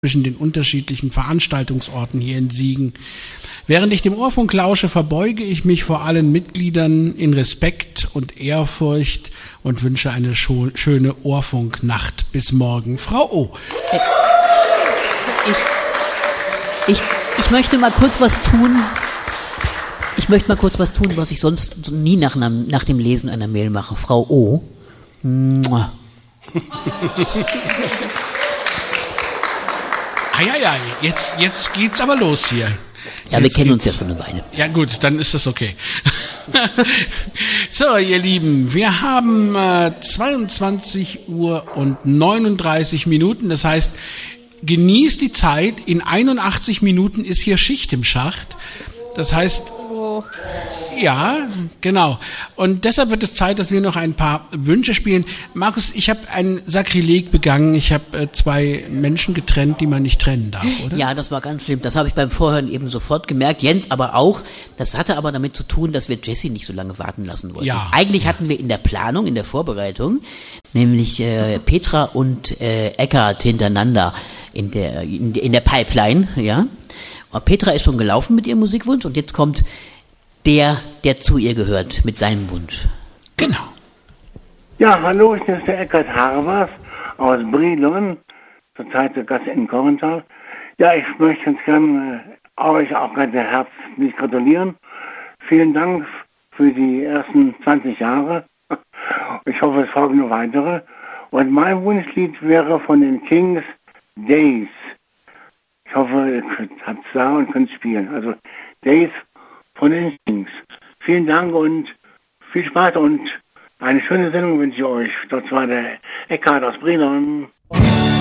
zwischen den unterschiedlichen Veranstaltungsorten hier in Siegen. Während ich dem Ohrfunk lausche, verbeuge ich mich vor allen Mitgliedern in Respekt und Ehrfurcht und wünsche eine schöne Ohrfunknacht. Bis morgen. Frau O. Ich möchte mal kurz was tun. Was ich sonst nie nach dem Lesen einer Mail mache. Frau O. Mua. Jetzt geht's aber los hier. Ja, wir kennen uns ja schon eine Weile. Ja gut, dann ist das okay. So, ihr Lieben, wir haben 22 Uhr und 39 Minuten. Das heißt, genießt die Zeit. In 81 Minuten ist hier Schicht im Schacht. Das heißt, ja, genau. Und deshalb wird es Zeit, dass wir noch ein paar Wünsche spielen. Markus, ich habe ein Sakrileg begangen. Ich habe zwei Menschen getrennt, die man nicht trennen darf, oder? Ja, das war ganz schlimm. Das habe ich beim Vorhören eben sofort gemerkt. Jens aber auch. Das hatte aber damit zu tun, dass wir Jessie nicht so lange warten lassen wollten. Ja. Eigentlich hatten wir in der Planung, in der Vorbereitung, nämlich Petra und Eckart hintereinander in der Pipeline, ja. Und Petra ist schon gelaufen mit ihrem Musikwunsch und jetzt kommt der zu ihr gehört, mit seinem Wunsch. Genau. Ja, hallo, ich bin der Eckart Harbers aus Brilon, zurzeit der Gast in Korrental. Ja, ich möchte ganz gerne euch auch ganz herzlich gratulieren. Vielen Dank für die ersten 20 Jahre. Ich hoffe, es folgen noch weitere. Und mein Wunschlied wäre von den Kings, Days. Ich hoffe, ihr habt es da und könnt spielen. Also Days von den Kings. Vielen Dank und viel Spaß und eine schöne Sendung wünsche ich euch. Das war der Eckart aus Brilon.